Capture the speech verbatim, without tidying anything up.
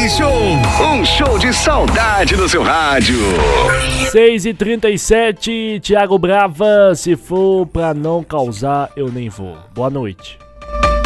Morning Show, um show de saudade no seu rádio. seis e trinta e sete, Thiago Brava, se for pra não causar, eu nem vou. Boa noite.